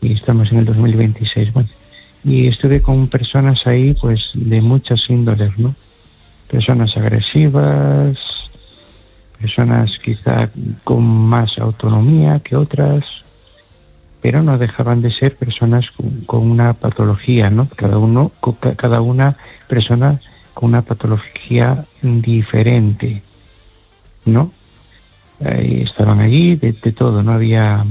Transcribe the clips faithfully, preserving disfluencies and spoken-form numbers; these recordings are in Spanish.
y estamos en el dos mil veintiséis. Bueno, y estuve con personas ahí, pues, de muchas índoles, ¿no? Personas agresivas, personas quizá con más autonomía que otras, pero no dejaban de ser personas con, con una patología, ¿no? Cada uno, cada una persona con una patología diferente, ¿no? Eh, estaban allí de, de todo, no había...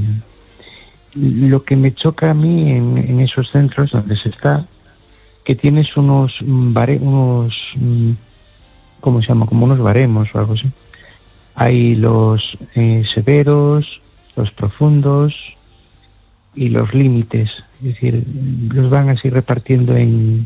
Lo que me choca a mí en, en esos centros donde se está, que tienes unos, bare, unos, ¿cómo se llama? Como unos baremos o algo así. Hay los eh, severos, los profundos y los límites. Es decir, los van así repartiendo en,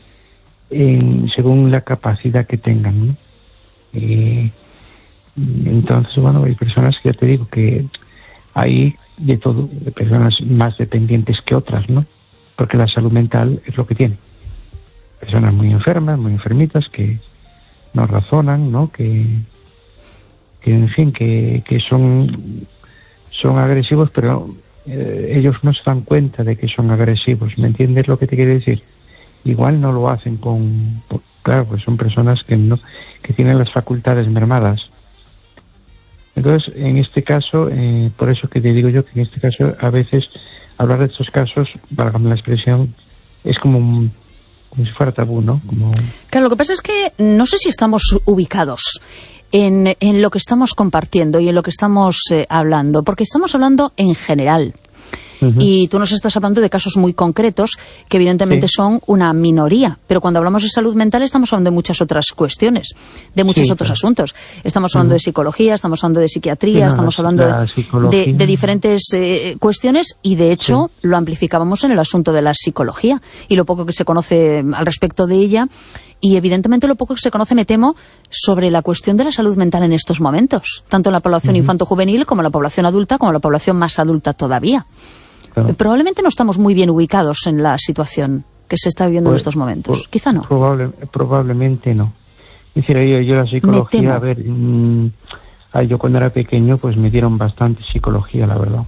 en según la capacidad que tengan, ¿no? Eh, entonces, bueno, hay personas que ya te digo que hay de todo, de personas más dependientes que otras, ¿no? Porque la salud mental es lo que tiene. Personas muy enfermas, muy enfermitas, que no razonan, ¿no? Que, que en fin, que, que son, son agresivos, pero eh, ellos no se dan cuenta de que son agresivos. ¿Me entiendes lo que te quiero decir? Igual no lo hacen con... Claro, pues son personas que no, que tienen las facultades mermadas. Entonces, en este caso, eh, por eso que te digo yo que en este caso, a veces, hablar de estos casos, válgame la expresión, es como, un, como si fuera tabú, ¿no? Como... Claro, lo que pasa es que no sé si estamos ubicados en, en lo que estamos compartiendo y en lo que estamos eh, hablando, porque estamos hablando en general. Uh-huh. Y tú nos estás hablando de casos muy concretos que evidentemente sí. son una minoría, pero cuando hablamos de salud mental estamos hablando de muchas otras cuestiones, de muchos sí, otros claro. asuntos. Estamos hablando uh-huh. de psicología, estamos hablando de psiquiatría, sí, no, estamos hablando de, de, de diferentes eh, cuestiones y de hecho sí. lo amplificábamos en el asunto de la psicología y lo poco que se conoce al respecto de ella y evidentemente lo poco que se conoce, me temo, sobre la cuestión de la salud mental en estos momentos, tanto en la población uh-huh. infanto-juvenil como en la población adulta, como en la población más adulta todavía. Claro. Probablemente no estamos muy bien ubicados en la situación que se está viviendo pues, en estos momentos. Por, Quizá no. Probable, probablemente no. Es decir, yo, yo la psicología, a ver, mmm, yo cuando era pequeño pues me dieron bastante psicología, la verdad.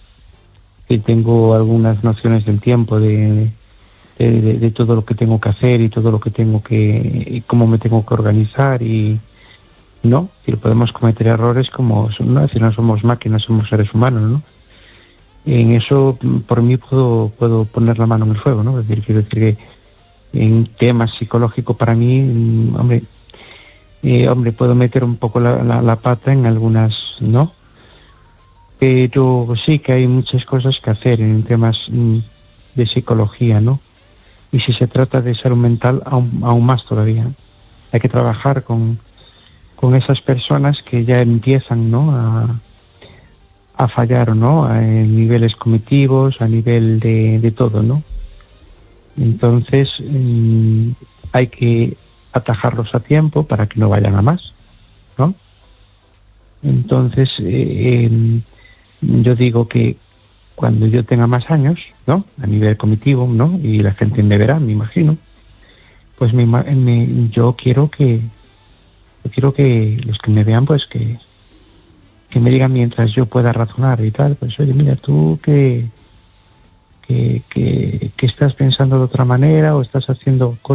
Y tengo algunas nociones del tiempo, de, de, de, de todo lo que tengo que hacer y todo lo que tengo que, y cómo me tengo que organizar y no, es decir, podemos cometer errores como, ¿no? Es decir, no somos máquinas, somos seres humanos, ¿no? En eso, por mí, puedo puedo poner la mano en el fuego, ¿no? Es decir, quiero decir que en temas psicológicos para mí, hombre, eh, hombre, puedo meter un poco la, la, la pata en algunas, ¿no? Pero sí que hay muchas cosas que hacer en temas mm, de psicología, ¿no? Y si se trata de salud mental, aún, aún más todavía. Hay que trabajar con, con esas personas que ya empiezan, ¿no?, a... a fallar, ¿no?, a niveles cognitivos, a nivel de, de todo, ¿no? Entonces, mmm, hay que atajarlos a tiempo para que no vayan a más, ¿no? Entonces, eh, eh, yo digo que cuando yo tenga más años, ¿no?, a nivel cognitivo, ¿no?, y la gente me verá, me imagino, pues me, me, yo quiero que, yo quiero que los que me vean, pues que que me digan mientras yo pueda razonar y tal, pues oye, mira, tú que, que, que, que estás pensando de otra manera o estás haciendo cosas